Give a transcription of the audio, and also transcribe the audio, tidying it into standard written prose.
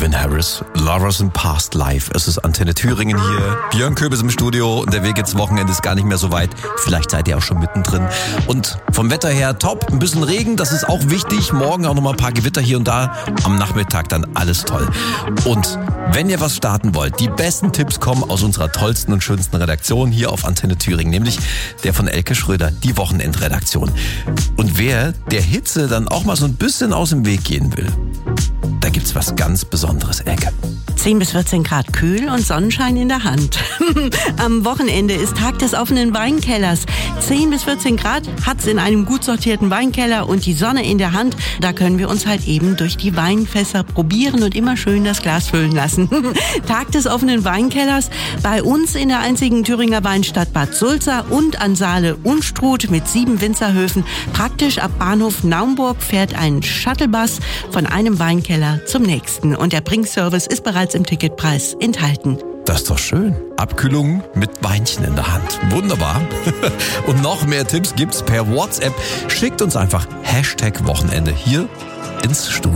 Calvin Harris, Lovers in Past Life. Es ist Antenne Thüringen hier. Björn Köbis im Studio und der Weg ins Wochenende ist gar nicht mehr so weit. Vielleicht seid ihr auch schon mittendrin. Und vom Wetter her top, ein bisschen Regen, das ist auch wichtig. Morgen auch noch mal ein paar Gewitter hier und da. Am Nachmittag dann alles toll. Und wenn ihr was starten wollt, die besten Tipps kommen aus unserer tollsten und schönsten Redaktion hier auf Antenne Thüringen, nämlich der von Elke Schröder, die Wochenendredaktion. Und wer der Hitze dann auch mal so ein bisschen aus dem Weg gehen will, da gibt's was ganz Besonderes, Elke. 10 bis 14 Grad kühl und Sonnenschein in der Hand. Am Wochenende ist Tag des offenen Weinkellers. 10 bis 14 Grad hat's in einem gut sortierten Weinkeller und die Sonne in der Hand. Da können wir uns halt eben durch die Weinfässer probieren und immer schön das Glas füllen lassen. Tag des offenen Weinkellers bei uns in der einzigen Thüringer Weinstadt Bad Sulza und an Saale Unstrut mit 7 Winzerhöfen. Praktisch ab Bahnhof Naumburg fährt ein Shuttlebus von einem Weinkeller zum nächsten. Und der Bringservice ist bereits im Ticketpreis enthalten. Das ist doch schön. Abkühlung mit Weinchen in der Hand. Wunderbar. Und noch mehr Tipps gibt's per WhatsApp. Schickt uns einfach #Wochenende hier ins Studio.